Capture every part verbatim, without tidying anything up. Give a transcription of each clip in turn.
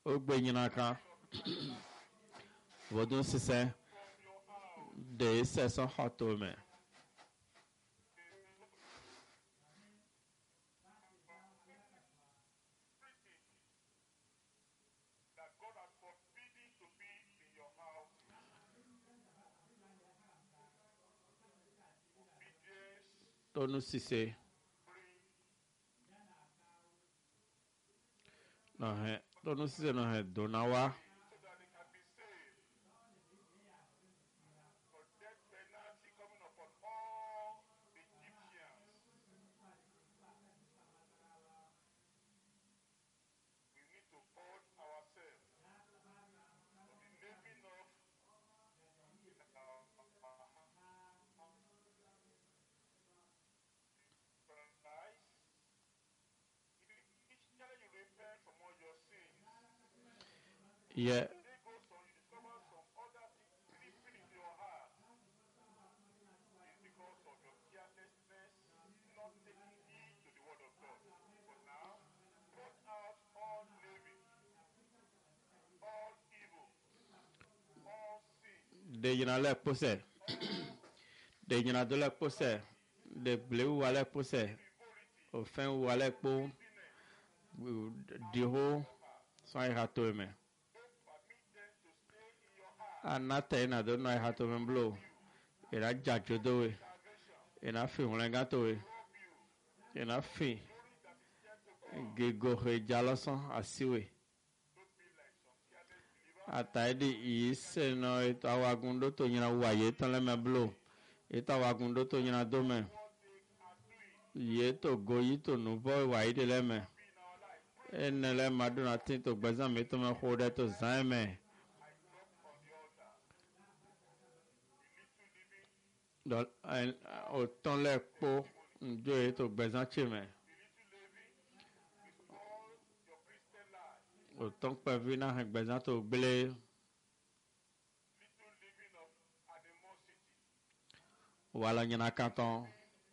ó gbé yìnyín kan vodun ṣiṣẹ́ de sẹ́sán xɔtó mẹ́. Tonu ṣiṣẹ́ nɔhɛ tonu ṣiṣẹ́ nɔhɛ dona wa. Yeah. De yina lɛ kposɛ de yina do lɛ kposɛ de gble wa lɛ kposɛ ofɛn wa lɛ kpo diho sɔn yi ha to mɛ anata yina do nɔ yi ha to mɛ blo yina dzadzo do we yina fi wlɛnga to we yina fi gego he jalɔsɔn asi we. Ataidi yi se no ito awagundo to nyina waye to le meblo ito awagundo to nyina dome ye to goyi to nubo waye de le me ene le maduna tin to gbezan me to me khode to zan me do o ton le po njo e to gbezan che me o ton pe vina he gbezan to gbele wala nyina kanton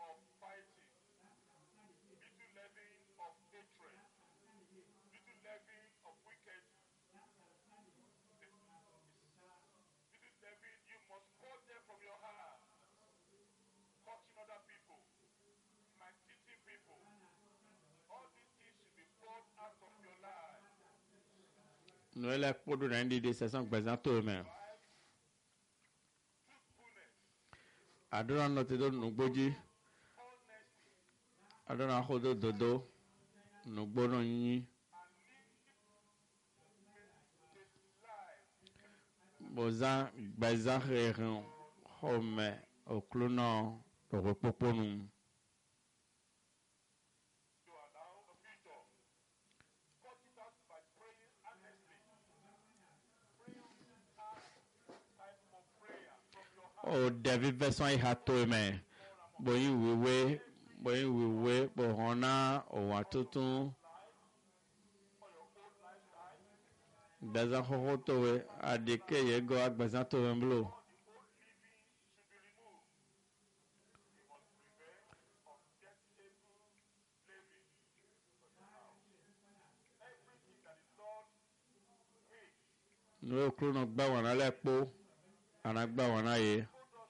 no ele podo na ndi de session gbezan to me adona no te do nugboji adona khodo dodo nugbono yin bozan gbezan rerin home okluno to repoponu o David version ha to me boyin wewe boyin wewe bo hona o watutun gbezan ho to we adike ye go agbezan to me blo no okruno gba wana lepo ana gba wana ye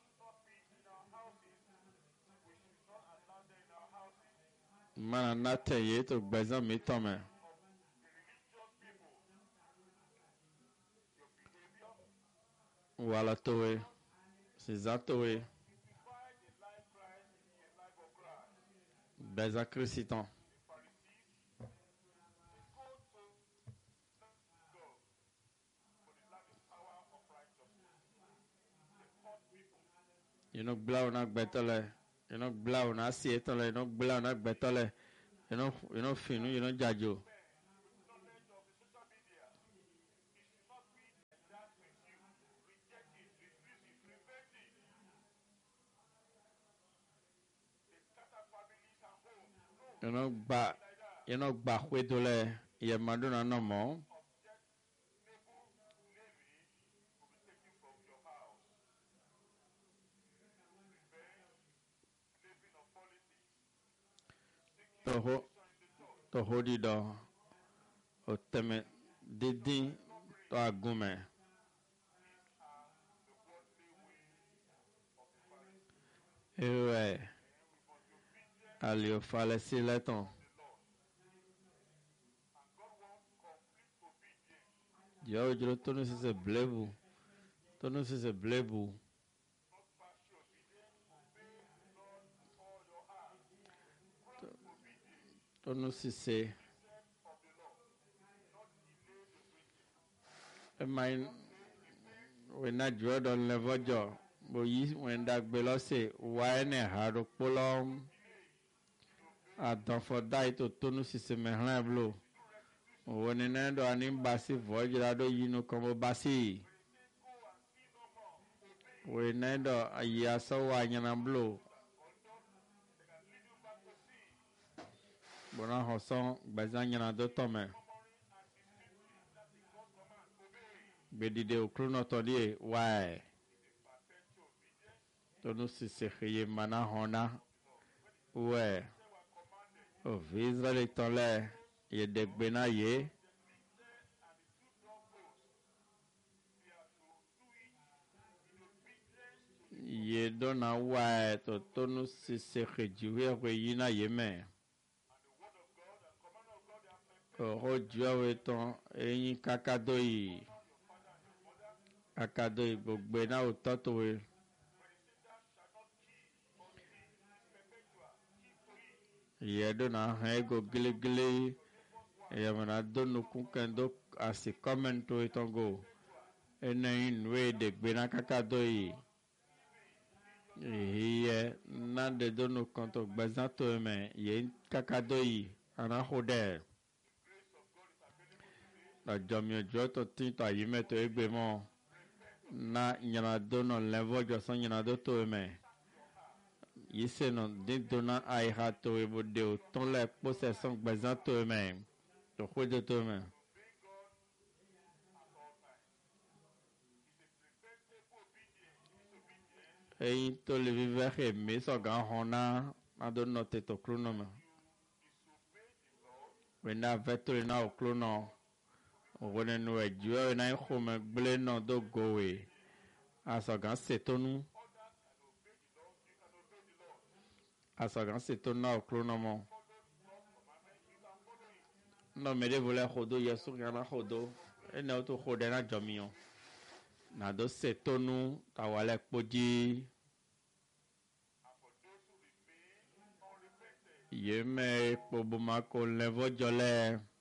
mana nate ye to gbezan mi to me wala to we siza to we gbezan krisitan you know blow na gbetole you know blow na si etole you know blow na gbetole you know you know finu you know jajo you know ba you know ba kwedole ye maduna no mo toho toho di do o teme dídín tó agúnmẹ̀. Ewé aliofalẹ̀ sí lẹ́tàn. Jẹ́ òjò tó ní sísè blébu tó ní sísè blébu. Tó ní sísè. Ẹ máa ń wẹ̀ náà jù ọ́ dọ̀ lẹ́fọ́jọ́ bó yí wẹ̀ ń dàgbé lọ́sẹ̀ wáyé ní àárò kpọ́lọ́ àdánfọ́dá yìí tó tó ní sísè mẹ́hàn ẹ̀ blo. Òwò ní náà dọ̀ ní basi vọ́jọ́ la dó yí nu kọ́ mo basi. Wẹ̀ náà dọ̀ ayé asọ́wọ́ ànyànà blo. Bọ́nà hosán gbẹ̀zá ànyànà dó tọ̀mẹ̀. Gbèdìde òkúrú náà tọ́ díẹ̀ wáyé. Tonu sise xeye mana hona ouais òvi Israël tɔlɛ yedegbe na ye ye dona ouais to tonu sise xedziwe xe yi na ye mɛ ɔxɔ dziawe tɔn eyin kaka do yi kaka do yi gbogbo na o tɔtowe. Yedo na hego gile gile yamana donu kunkendo asi commento itongo ene inwe de gbena kakado yi iye na de donu konto gbazato me ye kakado yi ana hode la jomio joto tinto ayimeto egbemo na nyana dono levo joso nyana doto me yise no didona ai hato e bodeo ton la possession gbazato me to khodo to me ei to le vivre me so ga hona adono te to krono me wena veto na o krono wona no ejo na khome gble no do gowe asogan setonu asagan seto na okronomo no me de voler khodo yesu gana khodo ene auto khode na jomio na do setonu tawale poji yeme pobuma ko levo jole